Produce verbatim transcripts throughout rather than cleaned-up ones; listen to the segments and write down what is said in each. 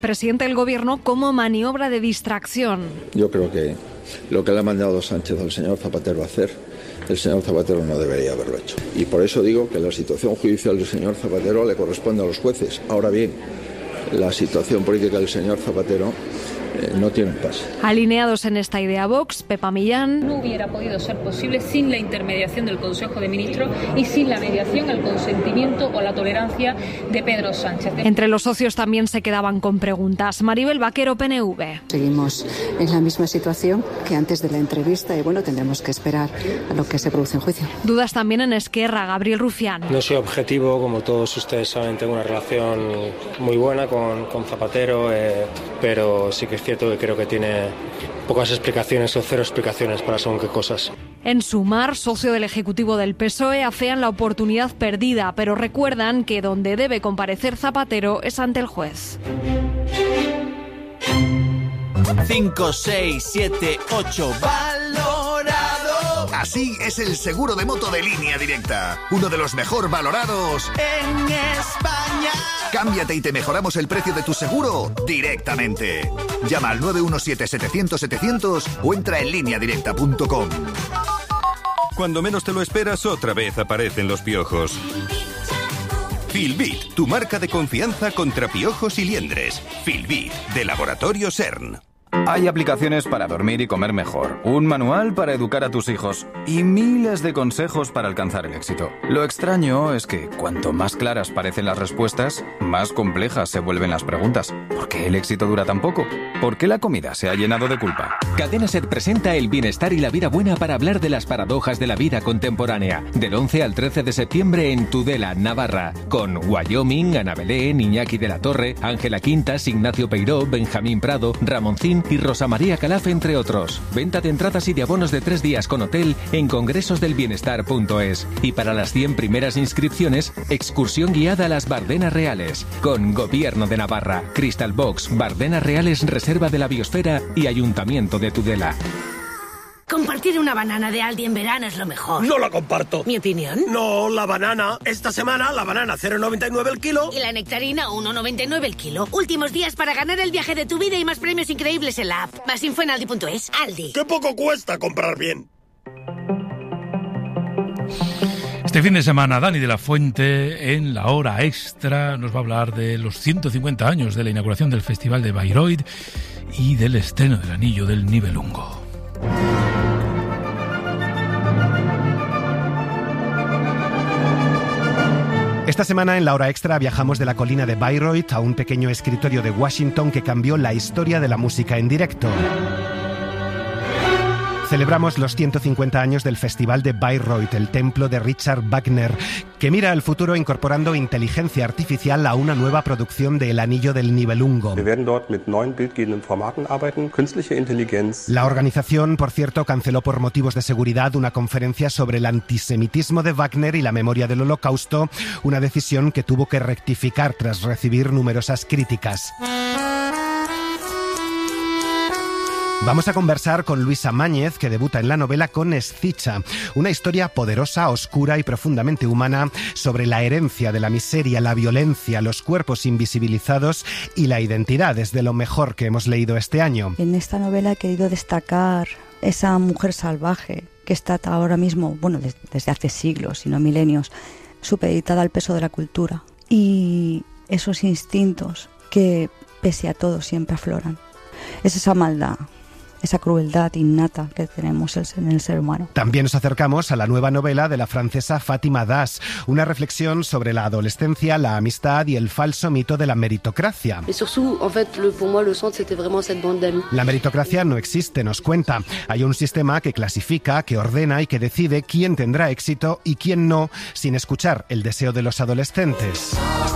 Presidente del Gobierno como maniobra de distracción. Yo creo que lo que le ha mandado Sánchez al señor Zapatero a hacer, el señor Zapatero no debería haberlo hecho. Y por eso digo que la situación judicial del señor Zapatero le corresponde a los jueces. Ahora bien, la situación política del señor Zapatero eh, no tiene pase. Alineados en esta idea Vox, Pepa Millán. No hubiera podido ser posible sin la intermediación del Consejo de Ministros y sin la mediación, el consentimiento o la tolerancia de Pedro Sánchez. Entre los socios también se quedaban con preguntas. Maribel Vaquero, P N V. Seguimos en la misma situación que antes de la entrevista y bueno, tendremos que esperar a lo que se produce en juicio. Dudas también en Esquerra, Gabriel Rufián. No soy objetivo, como todos ustedes saben, tengo una relación muy buena con, con Zapatero, eh, pero sí que es cierto que creo que tiene pocas explicaciones o cero explicaciones para según qué cosas. En Sumar, socio del Ejecutivo del P S O E, afean la oportunidad perdida, pero recuerdan que donde debe comparecer Zapatero es ante el juez. cinco, seis, siete, ocho, valorado. Así es el seguro de moto de Línea Directa, uno de los mejor valorados en España. Cámbiate y te mejoramos el precio de tu seguro directamente. Llama al nueve uno siete, setecientos, setecientos o entra en línea directa punto com. Cuando menos te lo esperas, otra vez aparecen los piojos. Filbit, tu marca de confianza contra piojos y liendres. Filbit, de Laboratorio CERN. Hay aplicaciones para dormir y comer mejor, un manual para educar a tus hijos y miles de consejos para alcanzar el éxito. Lo extraño es que cuanto más claras parecen las respuestas, más complejas se vuelven las preguntas. ¿Por qué el éxito dura tan poco? ¿Por qué la comida se ha llenado de culpa? Cadena SER presenta El bienestar y la vida buena para hablar de las paradojas de la vida contemporánea. Del once al trece de septiembre en Tudela, Navarra. Con Wyoming, Ana Belén, Iñaki de la Torre, Ángela Quintas, Ignacio Peiró, Benjamín Prado, Ramoncín y Rosa María Calaf, entre otros. Venta de entradas y de abonos de tres días con hotel en congresosdelbienestar punto es. Y para las cien primeras inscripciones, excursión guiada a las Bardenas Reales. Con Gobierno de Navarra, Crystal Box, Bardenas Reales, Reserva de la Biosfera y Ayuntamiento de Tudela. Compartir una banana de Aldi en verano es lo mejor. No la comparto. ¿Mi opinión? No, la banana. Esta semana la banana cero coma noventa y nueve el kilo. Y la nectarina uno coma noventa y nueve el kilo. Últimos días para ganar el viaje de tu vida y más premios increíbles en la app. Más info en aldi punto es. Aldi. ¡Qué poco cuesta comprar bien! Este fin de semana, Dani de la Fuente, en la hora extra, nos va a hablar de los ciento cincuenta años de la inauguración del Festival de Bayreuth y del estreno del Anillo del Nibelungo. Esta semana en la hora extra viajamos de la colina de Bayreuth a un pequeño escritorio de Washington que cambió la historia de la música en directo. Celebramos los ciento cincuenta años del Festival de Bayreuth, el templo de Richard Wagner, que mira al futuro incorporando inteligencia artificial a una nueva producción de El Anillo del Nibelungo. Wir werden dort mit neuen bildgebenden Formaten arbeiten, künstliche Intelligenz. La organización, por cierto, canceló por motivos de seguridad una conferencia sobre el antisemitismo de Wagner y la memoria del Holocausto, una decisión que tuvo que rectificar tras recibir numerosas críticas. Vamos a conversar con Luisa Máñez, que debuta en la novela con Escicha, una historia poderosa, oscura y profundamente humana sobre la herencia de la miseria, la violencia, los cuerpos invisibilizados y la identidad. Es de lo mejor que hemos leído este año. En esta novela he querido destacar esa mujer salvaje que está ahora mismo, bueno, desde hace siglos, si no milenios, supeditada al peso de la cultura y esos instintos que, pese a todo, siempre afloran. Es esa maldad, esa crueldad innata que tenemos en el ser humano. También nos acercamos a la nueva novela de la francesa Fátima Das, una reflexión sobre la adolescencia, la amistad y el falso mito de la meritocracia. La meritocracia no existe, nos cuenta. Hay un sistema que clasifica, que ordena y que decide quién tendrá éxito y quién no, sin escuchar el deseo de los adolescentes.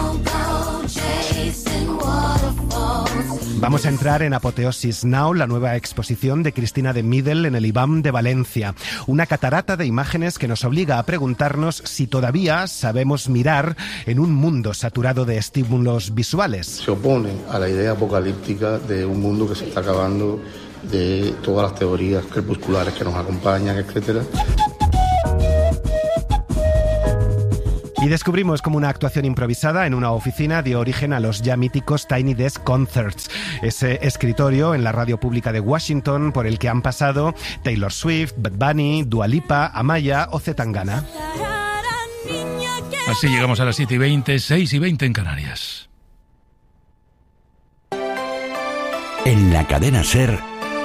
Vamos a entrar en Apoteosis Now, la nueva exposición de Cristina de Middel en el IBAM de Valencia. Una catarata de imágenes que nos obliga a preguntarnos si todavía sabemos mirar en un mundo saturado de estímulos visuales. Se opone a la idea apocalíptica de un mundo que se está acabando, de todas las teorías crepusculares que nos acompañan, etcétera. Y descubrimos cómo una actuación improvisada en una oficina dio origen a los ya míticos Tiny Desk Concerts, ese escritorio en la radio pública de Washington por el que han pasado Taylor Swift, Bad Bunny, Dua Lipa, Amaya o C. Tangana. Así llegamos a las siete y veinte, seis y veinte en Canarias. En la cadena SER,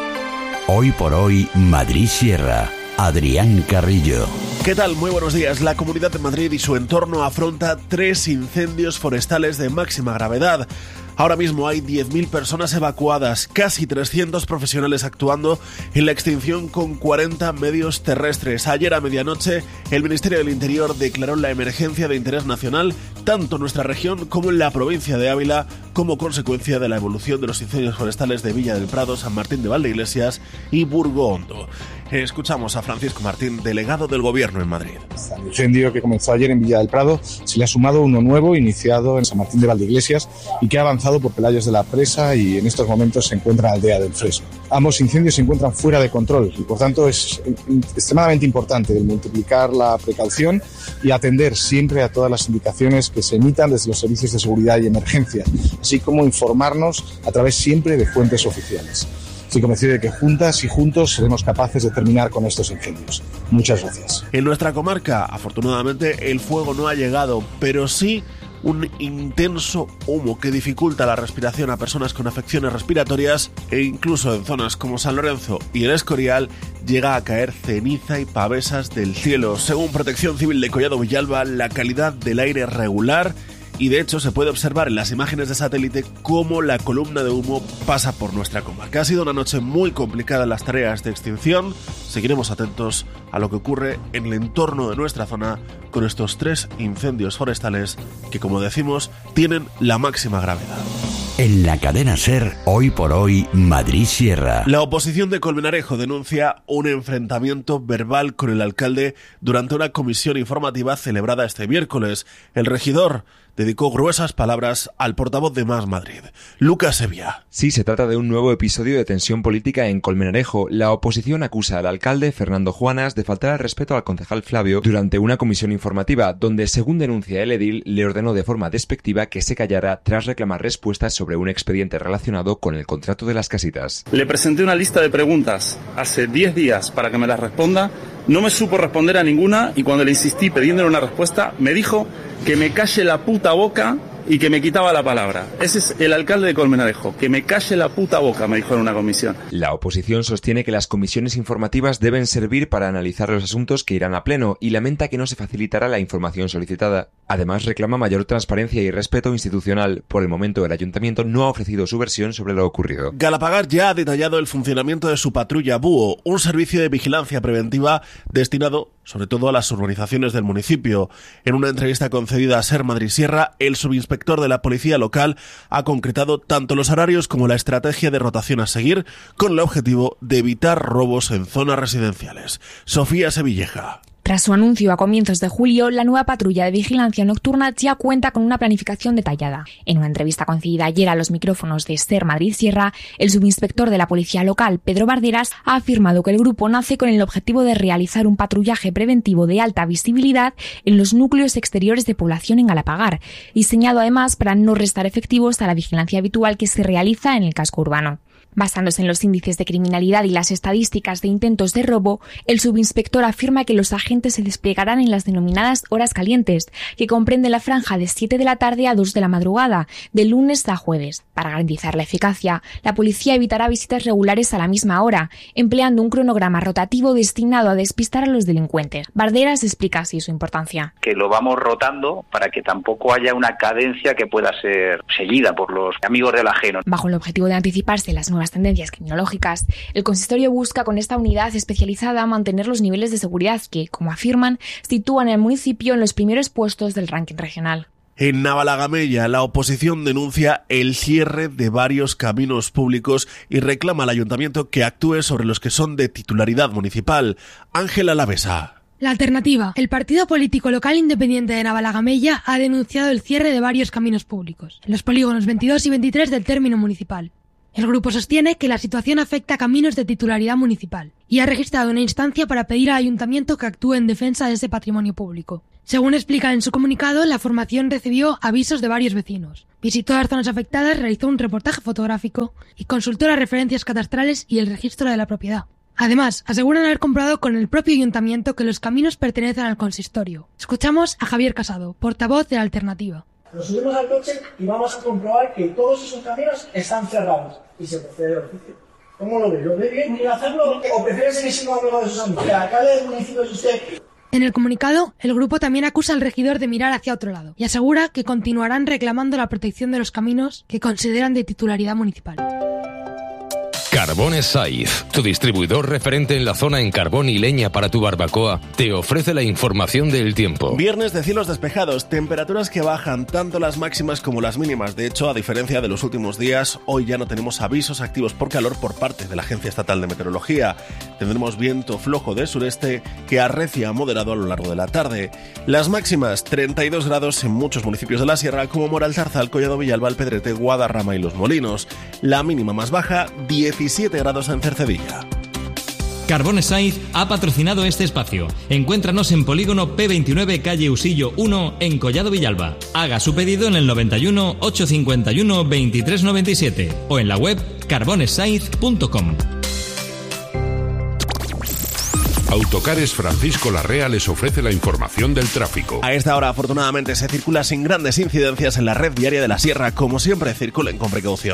hoy por hoy, Madrid Sierra. Adrián Carrillo. ¿Qué tal? Muy buenos días. La Comunidad de Madrid y su entorno afronta tres incendios forestales de máxima gravedad. Ahora mismo hay diez mil personas evacuadas, casi trescientos profesionales actuando en la extinción con cuarenta medios terrestres. Ayer a medianoche, el Ministerio del Interior declaró la emergencia de interés nacional tanto en nuestra región como en la provincia de Ávila, como consecuencia de la evolución de los incendios forestales de Villa del Prado, San Martín de Valdeiglesias y Burgo Hondo. Escuchamos a Francisco Martín, delegado del Gobierno en Madrid. Al incendio que comenzó ayer en Villa del Prado se le ha sumado uno nuevo iniciado en San Martín de Valdeiglesias y que ha avanzado por Pelayos de la Presa y en estos momentos se encuentra en Aldea del Fresno. Ambos incendios se encuentran fuera de control y por tanto es extremadamente importante el multiplicar la precaución y atender siempre a todas las indicaciones que se emitan desde los servicios de seguridad y emergencia, así como informarnos a través siempre de fuentes oficiales. Estoy convencido de que juntas y juntos seremos capaces de terminar con estos incendios. Muchas gracias. En nuestra comarca, afortunadamente, el fuego no ha llegado, pero sí un intenso humo que dificulta la respiración a personas con afecciones respiratorias e incluso en zonas como San Lorenzo y el Escorial llega a caer ceniza y pavesas del cielo. Según Protección Civil de Collado Villalba, la calidad del aire es regular y de hecho se puede observar en las imágenes de satélite cómo la columna de humo pasa por nuestra comarca. Ha sido una noche muy complicada en las tareas de extinción. Seguiremos atentos a lo que ocurre en el entorno de nuestra zona con estos tres incendios forestales que, como decimos, tienen la máxima gravedad. En la cadena SER, hoy por hoy, Madrid Sierra. La oposición de Colmenarejo denuncia un enfrentamiento verbal con el alcalde durante una comisión informativa celebrada este miércoles. El regidor dedicó gruesas palabras al portavoz de Más Madrid, Lucas Sevilla. Sí, se trata de un nuevo episodio de tensión política en Colmenarejo. La oposición acusa al alcalde Fernando Juanas de faltar al respeto al concejal Flavio durante una comisión informativa, donde, según denuncia el edil, le ordenó de forma despectiva que se callara tras reclamar respuestas sobre un expediente relacionado con el contrato de las casitas. Le presenté una lista de preguntas hace diez días para que me las responda. No me supo responder a ninguna y cuando le insistí pidiéndole una respuesta, me dijo que me calle la puta boca y que me quitaba la palabra. Ese es el alcalde de Colmenarejo, que me calle la puta boca, me dijo en una comisión. La oposición sostiene que las comisiones informativas deben servir para analizar los asuntos que irán a pleno y lamenta que no se facilitará la información solicitada. Además, reclama mayor transparencia y respeto institucional. Por el momento, el ayuntamiento no ha ofrecido su versión sobre lo ocurrido. Galapagar ya ha detallado el funcionamiento de su patrulla Búho, un servicio de vigilancia preventiva destinado sobre todo a las urbanizaciones del municipio. En una entrevista concedida a SER Madrid Sierra, el subinspector de la policía local ha concretado tanto los horarios como la estrategia de rotación a seguir, con el objetivo de evitar robos en zonas residenciales. Sofía Sevilleja. Tras su anuncio a comienzos de julio, la nueva patrulla de vigilancia nocturna ya cuenta con una planificación detallada. En una entrevista concedida ayer a los micrófonos de SER Madrid Sierra, el subinspector de la policía local, Pedro Barderas, ha afirmado que el grupo nace con el objetivo de realizar un patrullaje preventivo de alta visibilidad en los núcleos exteriores de población en Galapagar, diseñado además para no restar efectivos a la vigilancia habitual que se realiza en el casco urbano. Basándose en los índices de criminalidad y las estadísticas de intentos de robo, el subinspector afirma que los agentes se desplegarán en las denominadas horas calientes, que comprenden la franja de siete de la tarde a dos de la madrugada, de lunes a jueves. Para garantizar la eficacia, la policía evitará visitas regulares a la misma hora, empleando un cronograma rotativo destinado a despistar a los delincuentes. Barderas explica así su importancia. Que lo vamos rotando para que tampoco haya una cadencia que pueda ser seguida por los amigos del ajeno. Bajo el objetivo de anticiparse las nuevas tendencias criminológicas, el consistorio busca con esta unidad especializada mantener los niveles de seguridad que, como afirman, sitúan al municipio en los primeros puestos del ranking regional. En Navalagamella, la oposición denuncia el cierre de varios caminos públicos y reclama al ayuntamiento que actúe sobre los que son de titularidad municipal. Ángela Lavesa. La Alternativa, el partido político local independiente de Navalagamella, ha denunciado el cierre de varios caminos públicos, en los polígonos veintidós y veintitrés del término municipal. El grupo sostiene que la situación afecta a caminos de titularidad municipal y ha registrado una instancia para pedir al ayuntamiento que actúe en defensa de ese patrimonio público. Según explica en su comunicado, la formación recibió avisos de varios vecinos, visitó las zonas afectadas, realizó un reportaje fotográfico y consultó las referencias cadastrales y el registro de la propiedad. Además, aseguran haber comprobado con el propio ayuntamiento que los caminos pertenecen al consistorio. Escuchamos a Javier Casado, portavoz de la Alternativa. Nos subimos al coche y vamos a comprobar que todos esos caminos están cerrados y se procede al oficio. ¿Cómo lo ve? ¿Lo ve bien? ¿Quiere hacerlo o prefiere seguir siendo amigo de sus amigos? Que el alcalde del municipio es usted. En el comunicado, el grupo también acusa al regidor de mirar hacia otro lado y asegura que continuarán reclamando la protección de los caminos que consideran de titularidad municipal. Carbones Saiz, tu distribuidor referente en la zona en carbón y leña para tu barbacoa, te ofrece la información del tiempo. Viernes de cielos despejados, temperaturas que bajan tanto las máximas como las mínimas. De hecho, a diferencia de los últimos días, hoy ya no tenemos avisos activos por calor por parte de la Agencia Estatal de Meteorología. Tendremos viento flojo de sureste que arrecia moderado a lo largo de la tarde. Las máximas, treinta y dos grados en muchos municipios de la sierra como Mora, el Zarzal, Collado Villalba, Alpedrete, Guadarrama y Los Molinos. La mínima más baja, diecisiete grados en Cercedilla. Carbones Saiz ha patrocinado este espacio. Encuéntranos en Polígono P veintinueve, calle Usillo uno, en Collado Villalba. Haga su pedido en el noventa y uno, ochocientos cincuenta y uno, veintitrés noventa y siete o en la web carbones saiz punto com. Autocares Francisco Larrea les ofrece la información del tráfico. A esta hora, afortunadamente, se circula sin grandes incidencias en la red viaria de la Sierra. Como siempre, circulen con precaución.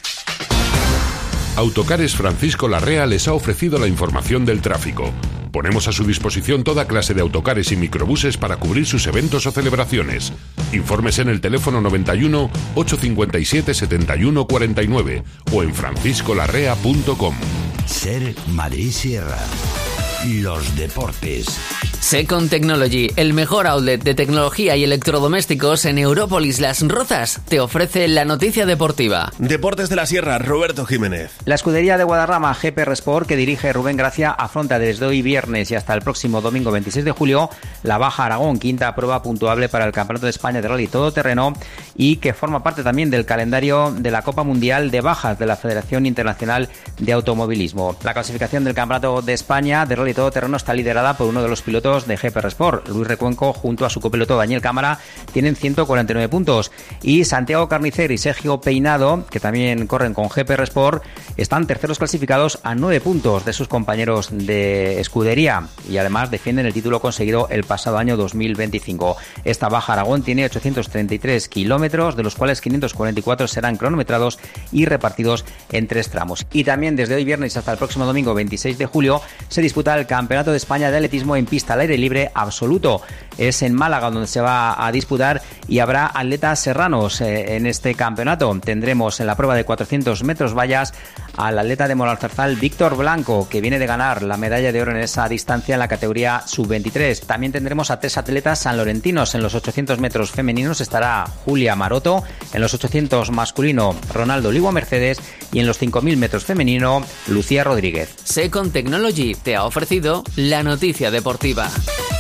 Autocares Francisco Larrea les ha ofrecido la información del tráfico. Ponemos a su disposición toda clase de autocares y microbuses para cubrir sus eventos o celebraciones. Informes en el teléfono noventa y uno, ochocientos cincuenta y siete, setenta y uno cuarenta y nueve o en francisco larrea punto com. Ser Madrid Sierra. Los deportes. Second Technology, el mejor outlet de tecnología y electrodomésticos en Európolis Las Rozas, te ofrece la noticia deportiva. Deportes de la Sierra, Roberto Jiménez. La escudería de Guadarrama G P R Sport, que dirige Rubén Gracia, afronta desde hoy viernes y hasta el próximo domingo veintiséis de julio la Baja Aragón, quinta prueba puntuable para el Campeonato de España de Rally Todoterreno y que forma parte también del calendario de la Copa Mundial de Bajas de la Federación Internacional de Automovilismo. La clasificación del Campeonato de España de Rally Todoterreno está liderada por uno de los pilotos de G P R Sport, Luis Recuenco, junto a su copiloto Daniel Cámara, tienen ciento cuarenta y nueve puntos, y Santiago Carnicer y Sergio Peinado, que también corren con G P R Sport, están terceros clasificados a nueve puntos de sus compañeros de escudería y además defienden el título conseguido el pasado año dos mil veinticinco. Esta Baja Aragón tiene ochocientos treinta y tres kilómetros, de los cuales quinientos cuarenta y cuatro serán cronometrados y repartidos en tres tramos. Y también desde hoy viernes hasta el próximo domingo veintiséis de julio se disputa el Campeonato de España de Atletismo en pista al aire libre absoluto. Es en Málaga donde se va a disputar y habrá atletas serranos eh, en este campeonato. Tendremos en la prueba de cuatrocientos metros vallas al atleta de Moralzarzal Víctor Blanco, que viene de ganar la medalla de oro en esa distancia en la categoría sub veintitrés. También tendremos a tres atletas sanlorentinos. En los ochocientos metros femeninos estará Julia Maroto, en los ochocientos masculino Ronaldo Ligua Mercedes y en los cinco mil metros femenino Lucía Rodríguez. Second Technology te ha ofrecido la noticia deportiva.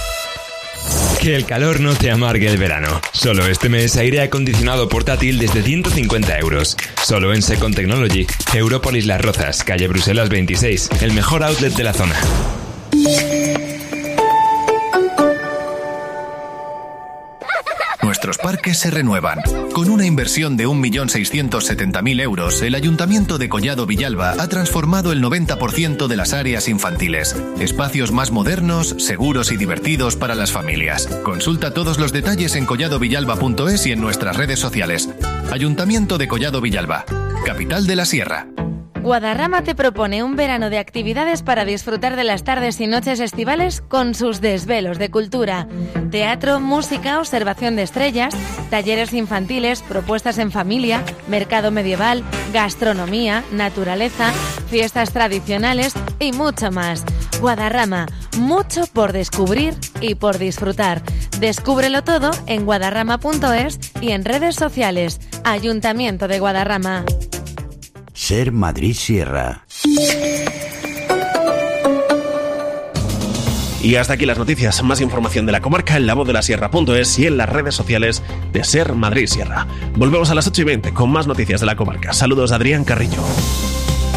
Que el calor no te amargue el verano. Solo este mes aire acondicionado portátil desde ciento cincuenta euros. Solo en Second Technology. Európolis Las Rozas, calle Bruselas veintiséis. El mejor outlet de la zona. Nuestros parques se renuevan. Con una inversión de un millón seiscientos setenta mil euros, el Ayuntamiento de Collado Villalba ha transformado el noventa por ciento de las áreas infantiles. Espacios más modernos, seguros y divertidos para las familias. Consulta todos los detalles en collado villalba punto es y en nuestras redes sociales. Ayuntamiento de Collado Villalba, capital de la Sierra. Guadarrama te propone un verano de actividades para disfrutar de las tardes y noches estivales con sus desvelos de cultura. Teatro, música, observación de estrellas, talleres infantiles, propuestas en familia, mercado medieval, gastronomía, naturaleza, fiestas tradicionales y mucho más. Guadarrama, mucho por descubrir y por disfrutar. Descúbrelo todo en guadarrama punto es y en redes sociales. Ayuntamiento de Guadarrama. Ser Madrid Sierra. Y hasta aquí las noticias. Más información de la comarca en la voz de la sierra punto es y en las redes sociales de Ser Madrid Sierra. Volvemos a las ocho y veinte con más noticias de la comarca. Saludos de Adrián Carrillo.